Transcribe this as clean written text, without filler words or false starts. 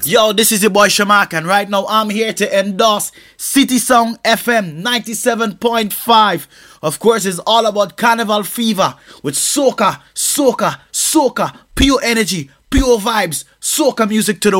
Yo, this is your boy Shamak, and right now I'm here to endorse City Song FM 97.5. Of course, it's all about Carnival Fever with soca, pure energy, pure vibes, soca music to the